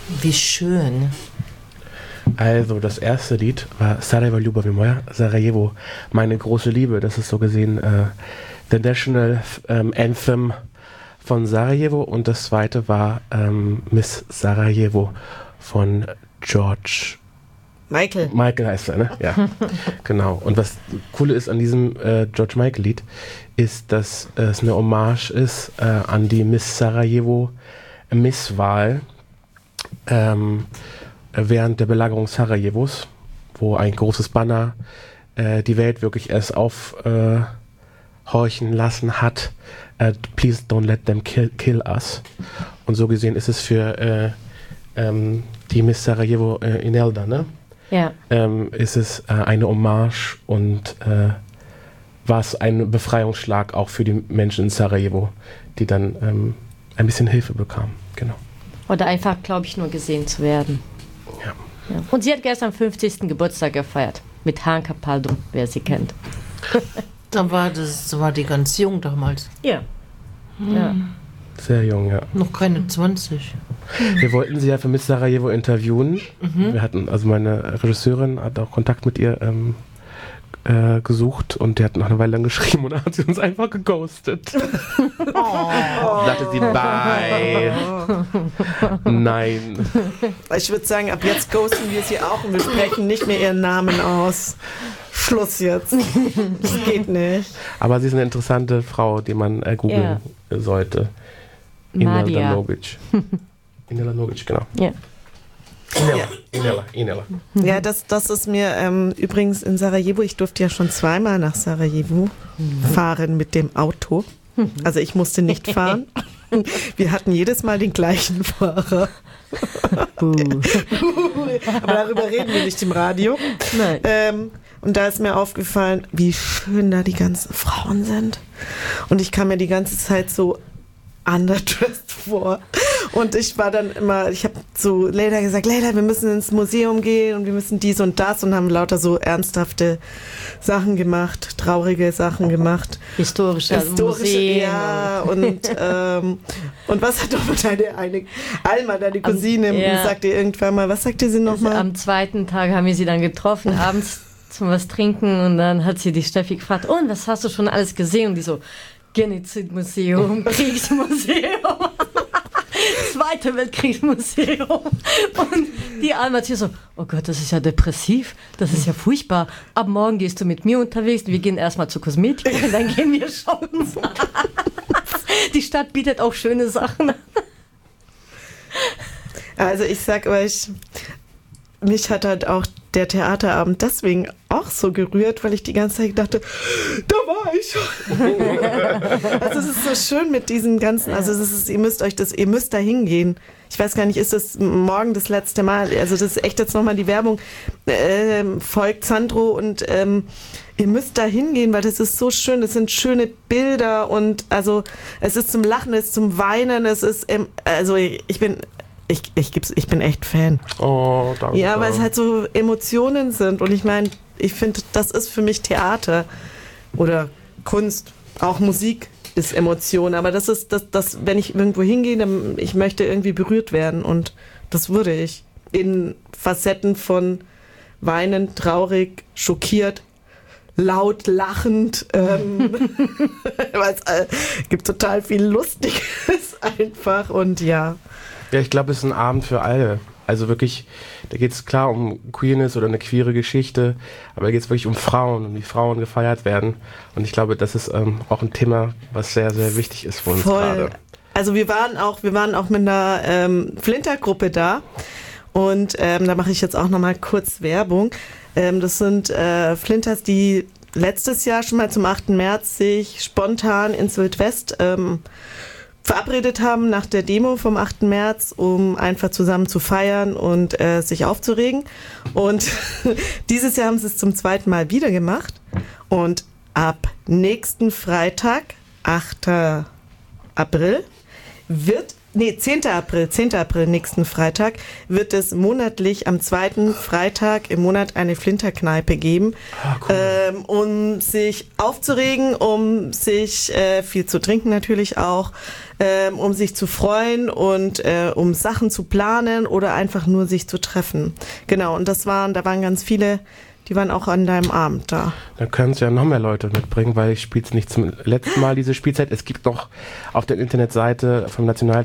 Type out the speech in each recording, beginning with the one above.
Wie schön. Also, das erste Lied war Sarajevo Ljubav moja, Sarajevo, meine große Liebe. Das ist so gesehen the National Anthem von Sarajevo. Und das zweite war Miss Sarajevo von George Michael heißt er, ne? Ja, genau. Und was cool ist an diesem George Michael Lied, ist, dass es eine Hommage ist an die Miss Sarajevo Misswahl während der Belagerung Sarajevos, wo ein großes Banner die Welt wirklich erst aufhorchen lassen hat. Please don't let them kill us. Und so gesehen ist es für die Miss Sarajevo Inelda, ne? Ja. Ist es eine Hommage und war es ein Befreiungsschlag auch für die Menschen in Sarajevo, die dann ein bisschen Hilfe bekamen. Genau. Oder einfach, glaube ich, nur gesehen zu werden. Ja. Ja. Und sie hat gestern 50. Geburtstag gefeiert. Mit Han Capaldo, wer sie kennt. Da war die ganz jung damals. Ja. Ja. Sehr jung, ja. Noch keine 20. Wir wollten sie ja für Miss Sarajevo interviewen. Wir hatten, also meine Regisseurin hat auch Kontakt mit ihr gesucht und die hat noch eine Weile lang geschrieben und dann hat sie uns einfach geghostet. Sagte sie, bye. Nein. Ich würde sagen, ab jetzt ghosten wir sie auch und wir sprechen nicht mehr ihren Namen aus. Schluss jetzt. Das geht nicht. Aber sie ist eine interessante Frau, die man googeln sollte. Nadia. Inela Nogic, genau. Ja. Inela. Ja, das ist mir übrigens in Sarajevo, ich durfte ja schon zweimal nach Sarajevo fahren mit dem Auto. Also ich musste nicht fahren. Wir hatten jedes Mal den gleichen Fahrer. Aber darüber reden wir nicht im Radio. Nein. Und da ist mir aufgefallen, wie schön da die ganzen Frauen sind. Und ich kam mir die ganze Zeit so underdressed vor. Und ich war dann immer, ich habe zu Leila gesagt, Leila, wir müssen ins Museum gehen und wir müssen dies und das und haben lauter so ernsthafte Sachen gemacht, traurige Sachen gemacht. Historische Museen. Ja, und was hat doch deine Alma, deine Cousine, sagt ihr irgendwann mal, was sagte sie nochmal? Am zweiten Tag haben wir sie dann getroffen, abends zum was trinken und dann hat sie die Steffi gefragt, und was hast du schon alles gesehen? Und die so, Genozidmuseum, Kriegsmuseum, Zweite Weltkriegsmuseum. Und die Alma hat hier so, oh Gott, das ist ja depressiv, das ist ja furchtbar. Ab morgen gehst du mit mir unterwegs, wir gehen erstmal zur Kosmetik und dann gehen wir shoppen. Die Stadt bietet auch schöne Sachen. Also ich sag euch, mich hat halt auch der Theaterabend deswegen auch so gerührt, weil ich die ganze Zeit dachte, da war ich schon. Also es ist so schön mit diesen ganzen, also ihr müsst da hingehen. Ich weiß gar nicht, ist das morgen das letzte Mal? Also das ist echt jetzt nochmal die Werbung. Folgt Sandro und ihr müsst da hingehen, weil das ist so schön. Das sind schöne Bilder und also es ist zum Lachen, es ist zum Weinen, es ist, also ich bin echt Fan. Oh, danke. Ja, weil es halt so Emotionen sind. Und ich meine, ich finde, das ist für mich Theater oder Kunst. Auch Musik ist Emotion. Aber das ist das, wenn ich irgendwo hingehe, dann ich möchte irgendwie berührt werden. Und das wurde ich. In Facetten von weinend, traurig, schockiert, laut, lachend. Weil es gibt total viel Lustiges einfach. Und ja. Ja, ich glaube, es ist ein Abend für alle. Also wirklich, da geht es klar um Queerness oder eine queere Geschichte, aber da geht es wirklich um Frauen, um wie Frauen gefeiert werden. Und ich glaube, das ist auch ein Thema, was sehr, sehr wichtig ist für uns gerade. Also wir waren auch mit einer Flinter-Gruppe da und da mache ich jetzt auch nochmal kurz Werbung. Das sind Flinters, die letztes Jahr schon mal zum 8. März sich spontan ins Wildwest verabredet haben nach der Demo vom 8. März, um einfach zusammen zu feiern und sich aufzuregen. Und dieses Jahr haben sie es zum 2. Mal wieder gemacht. Und ab nächsten Freitag, 8. April, wird 10. April, nächsten Freitag, wird es monatlich am 2. Freitag im Monat eine Flinterkneipe geben, Cool. um sich aufzuregen, um sich viel zu trinken natürlich auch, um sich zu freuen und um Sachen zu planen oder einfach nur sich zu treffen. Genau, und da waren ganz viele, die waren auch an deinem Abend da. Da können es ja noch mehr Leute mitbringen, weil ich spiele es nicht zum letzten Mal, diese Spielzeit. Es gibt noch auf der Internetseite vom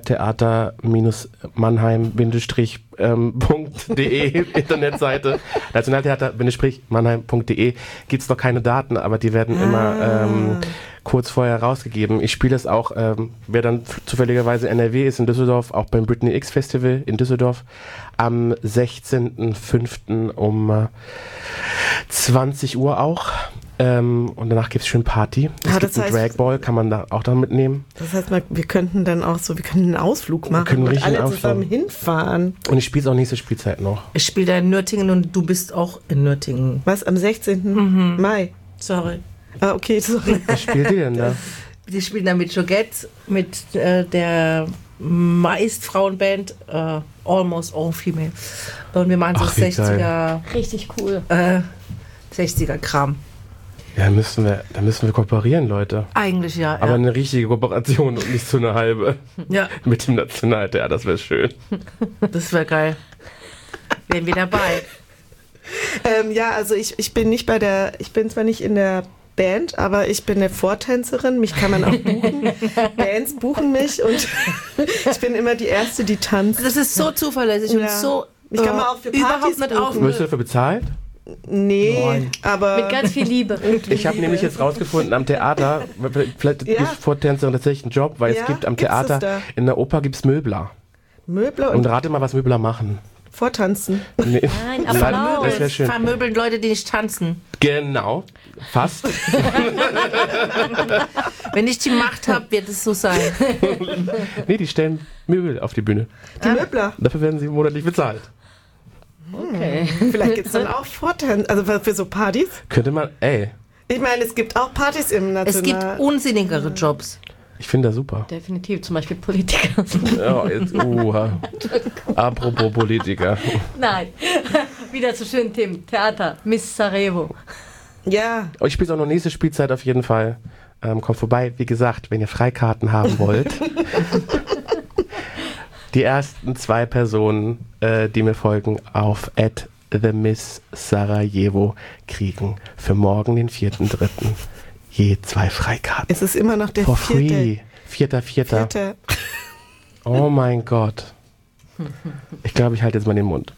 Nationaltheater-Mannheim-.de Internetseite, Nationaltheater-Mannheim.de gibt es noch keine Daten, aber die werden immer kurz vorher rausgegeben. Ich spiele es auch, wer dann zufälligerweise NRW ist, in Düsseldorf, auch beim Britney X Festival in Düsseldorf am 16.05. um 20 Uhr auch. Und danach gibt es schön Party. Es gibt einen Dragball, kann man da auch dann mitnehmen. Das heißt, wir könnten dann auch wir können einen Ausflug machen und alle zusammen hinfahren. Und ich spiele es auch nächste Spielzeit noch. Ich spiele da in Nürtingen und du bist auch in Nürtingen. Was, am 16. Mai? Sorry. Ah, okay, sorry. Was spielt ihr denn da? Die spielen da mit Joguette, mit der meist Frauenband Almost All Female. Und wir machen so 60er, Richtig cool. 60er Kram. Ja, da müssen wir kooperieren, Leute. Eigentlich ja. Aber eine richtige Kooperation und nicht so eine halbe. Ja. Mit dem Nationaltheater, das wäre schön. Das wäre geil. Wären wir dabei. Ja, also ich bin zwar nicht in der Band, aber ich bin eine Vortänzerin. Mich kann man auch buchen. Bands buchen mich und ich bin immer die Erste, die tanzt. Das ist so zuverlässig und so. Ich kann mal auch für Partys überhaupt nicht auf. Wirst du dafür bezahlt? Nee, Nein. aber Mit ganz viel Liebe. Ich habe nämlich jetzt rausgefunden, am Theater, vielleicht ist Vortänzerin tatsächlich ein Job, weil es gibt am Theater, in der Oper gibt es Möbler. Möbler Und rate mal, was Möbler machen. Vortanzen. Nee. Nein, Applaus. Das wäre schön. Vermöbeln Leute, die nicht tanzen. Genau, fast. Wenn ich die Macht habe, wird es so sein. Nee, die stellen Möbel auf die Bühne. Die Möbler. Dafür werden sie monatlich bezahlt. Okay. Vielleicht gibt es dann auch Vortanzen, also für so Partys. Könnte man, Ich meine, es gibt auch Partys im Es gibt National... unsinnigere Jobs. ich finde das super. Definitiv, zum Beispiel Politiker. Ja, jetzt, apropos Politiker. Nein, wieder zu schönen Themen. Theater, Miss Sarajevo. Ja, Ich spiele auch noch nächste Spielzeit auf jeden Fall. Kommt vorbei. Wie gesagt, wenn ihr Freikarten haben wollt. Die ersten 2 Personen, die mir folgen, auf @TheMissSarajevo kriegen für morgen, den 4.3. je 2 Freikarten. es ist immer noch der For free. 4.4. vierte. Oh mein Gott. Ich glaube, ich halte jetzt mal den Mund.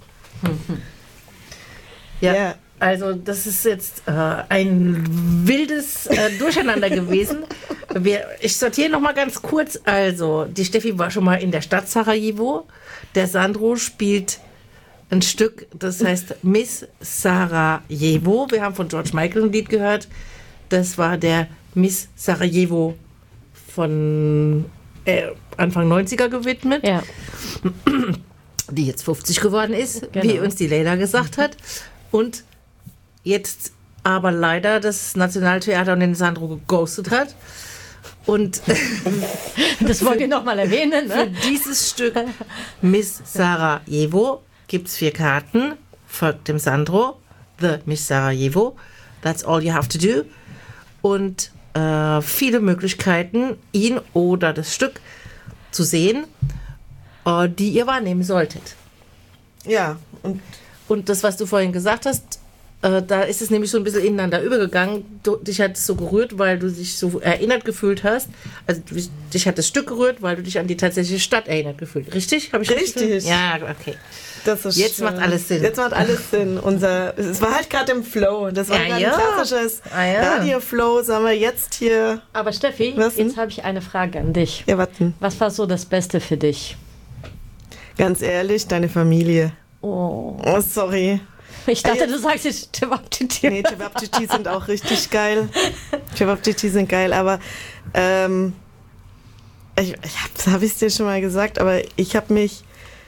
Ja. Also das ist jetzt ein wildes Durcheinander gewesen. Ich sortiere noch mal ganz kurz. Also die Steffi war schon mal in der Stadt Sarajevo. Der Sandro spielt ein Stück, das heißt Miss Sarajevo. Wir haben von George Michael ein Lied gehört. Das war der Miss Sarajevo von Anfang 90er gewidmet. Ja. Die jetzt 50 geworden ist, Genau. wie uns die Leila gesagt hat. Und jetzt aber leider das Nationaltheater und den Sandro geghostet hat. Und Das wollt ihr nochmal erwähnen, für ne? dieses Stück Miss Sarajevo gibt es 4 Karten. Folgt dem Sandro. The Miss Sarajevo. That's all you have to do. Und viele Möglichkeiten, ihn oder das Stück zu sehen, die ihr wahrnehmen solltet. Ja, Und das, was du vorhin gesagt hast, da ist es nämlich so ein bisschen ineinander übergegangen. Dich hat es so gerührt, weil du dich so erinnert gefühlt hast. Also dich hat das Stück gerührt, weil du dich an die tatsächliche Stadt erinnert gefühlt. Richtig? Hab ich Richtig. Ja, okay. das ist Jetzt schön. macht alles Sinn. Jetzt macht alles Sinn. Es war halt gerade im Flow. Das war Ja, gerade ja. ein klassisches Ja. Radio-Flow. Sagen wir jetzt hier... Aber Steffi, Was denn? jetzt habe ich eine Frage an dich. Ja, warten. Was war so das Beste für dich? Ganz ehrlich, deine Familie. Oh. Oh, sorry. Ich dachte, du sagst jetzt Cevapcici. Nee, Cevapcici sind auch richtig geil. Cevapcici sind geil, aber habe ich es dir schon mal gesagt, aber ich habe mich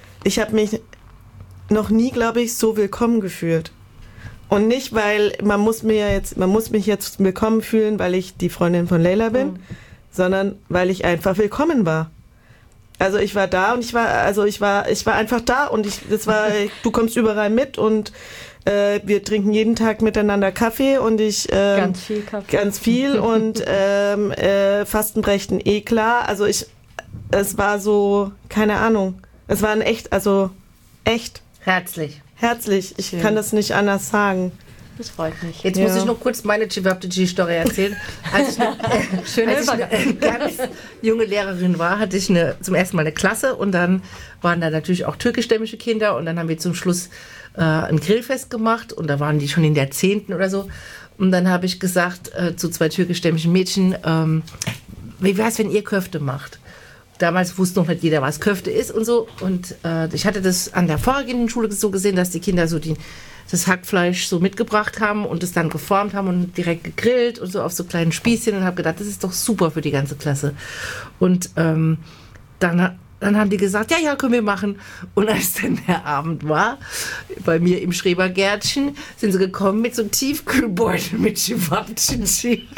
noch nie, glaube ich, so willkommen gefühlt. Und nicht, weil man muss mich jetzt willkommen fühlen, weil ich die Freundin von Leila bin, sondern weil ich einfach willkommen war. Also ich war da und ich war einfach da und du kommst überall mit und wir trinken jeden Tag miteinander Kaffee und Ganz viel Kaffee. Ganz viel und Fastenbrechen klar. Also es war so, keine Ahnung. Es war echt. Herzlich. Ich kann das nicht anders sagen. Das freut mich. Jetzt muss ich noch kurz meine Cevapcici-Story erzählen. Als ich eine ganz junge Lehrerin war, hatte ich zum ersten Mal eine Klasse und dann waren da natürlich auch türkischstämmige Kinder und dann haben wir zum Schluss ein Grillfest gemacht und da waren die schon in der 10. oder so. Und dann habe ich gesagt zu 2 türkischstämmigen Mädchen, wie wäre es, wenn ihr Köfte macht? Damals wusste noch nicht jeder, was Köfte ist und so. Und ich hatte das an der vorhergehenden Schule so gesehen, dass die Kinder so das Hackfleisch so mitgebracht haben und es dann geformt haben und direkt gegrillt und so auf so kleinen Spießchen und habe gedacht, das ist doch super für die ganze Klasse. Und dann haben die gesagt, ja, können wir machen. Und als dann der Abend war, bei mir im Schrebergärtchen, sind sie gekommen mit so einem Tiefkühlbeutel mit Cevapcici.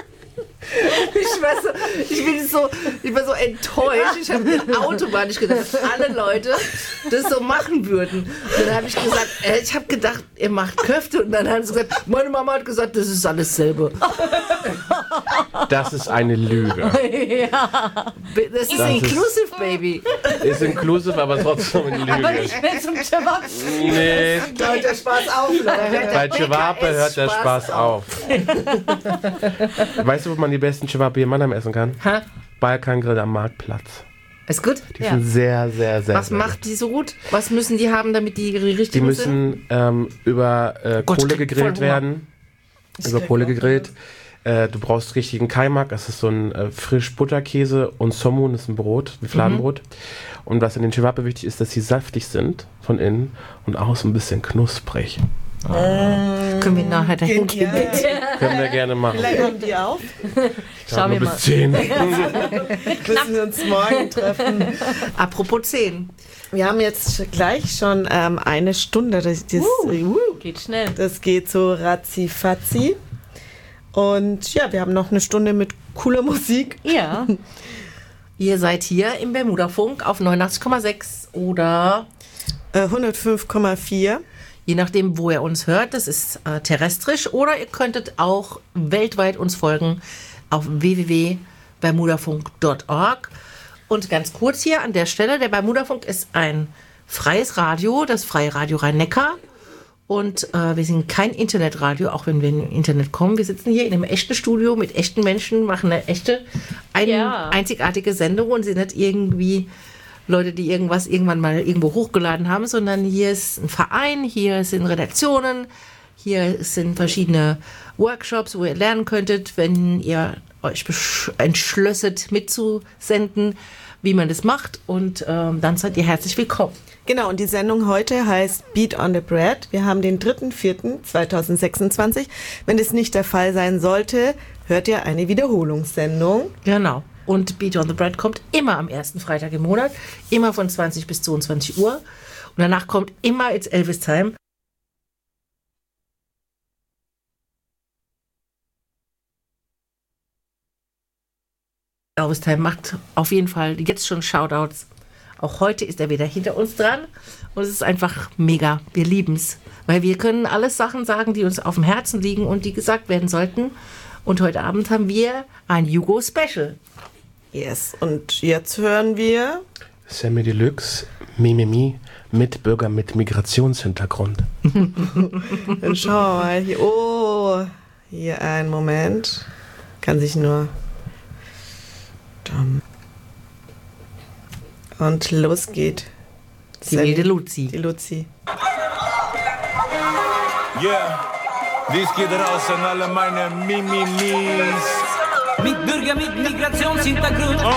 Ich war so enttäuscht. Ich habe mit automatisch gedacht, dass alle Leute das so machen würden. Und dann habe ich gesagt, ich habe gedacht, ihr macht Köfte. Und dann haben sie gesagt, meine Mama hat gesagt, das ist alles selbe. Das ist eine Lüge. Das ist inclusive, Baby. Ist inclusive, aber trotzdem eine Lüge. Aber ich will zum Cevapcici. Nee, Da hört der Spaß auf. bei Cevape hört der Spaß auf. Weißt du, wo man die besten Cevape in Mannheim essen kann? Ha? Balkangrill am Marktplatz. Ist gut? Die sind sehr, sehr, sehr Was sehr macht die so gut? Was müssen die haben, damit die richtig Die sind? müssen über Gott, Kohle ich krieg gegrillt voll Hunger. werden. Über Kohle gegrillt. Du brauchst richtigen Kaimak. Das ist so ein frisch Butterkäse und Somun ist ein Brot, wie Fladenbrot. Und was in den Cevape wichtig ist, dass sie saftig sind von innen und außen ein bisschen knusprig. Können wir nachher dahin gehen? Können wir gerne machen. Wie lange haben die auf? Schauen wir Nur mal. bis 10. Müssen wir uns morgen treffen. Apropos 10. Wir haben jetzt gleich schon eine Stunde. Geht schnell. Das geht so ratzi-fatzi. Und ja, wir haben noch eine Stunde mit cooler Musik. Ja. Ihr seid hier im Bermuda-Funk auf 89,6 oder 105,4. je nachdem, wo ihr uns hört. Das ist terrestrisch oder ihr könntet auch weltweit uns folgen auf www.bermudafunk.org. Und ganz kurz hier an der Stelle, der Bermudafunk ist ein freies Radio, das Freie Radio Rhein-Neckar. Und wir sind kein Internetradio, auch wenn wir in Internet kommen. Wir sitzen hier in einem echten Studio mit echten Menschen, machen eine echte, einzigartige Sendung und sind nicht irgendwie Leute, die irgendwann mal irgendwo hochgeladen haben, sondern hier ist ein Verein, hier sind Redaktionen, hier sind verschiedene Workshops, wo ihr lernen könntet, wenn ihr euch entschlösset mitzusenden, wie man das macht. Und dann seid ihr herzlich willkommen. Genau, und die Sendung heute heißt Beat on the Bread. Wir haben den 3.4.2026. Wenn das nicht der Fall sein sollte, hört ihr eine Wiederholungssendung. Genau. Und Beat on the Bread kommt immer am ersten Freitag im Monat, immer von 20 bis 22 Uhr. Und danach kommt immer It's Elvis Time. Elvis Time macht auf jeden Fall jetzt schon Shoutouts. Auch heute ist er wieder hinter uns dran und es ist einfach mega. Wir lieben es, weil wir können alles Sachen sagen, die uns auf dem Herzen liegen und die gesagt werden sollten. Und heute Abend haben wir ein Jugo-Special. Yes, und jetzt hören wir Sammy Deluxe, Mimimi, Mitbürger mit Migrationshintergrund. Dann schauen wir mal hier. Oh, hier ein Moment. Kann sich nur. Und los geht. Die wilde Luzi. Die Luzi. Yeah, dies geht raus an alle meine Mimimis. Mitbürger mit Migrationshintergrund.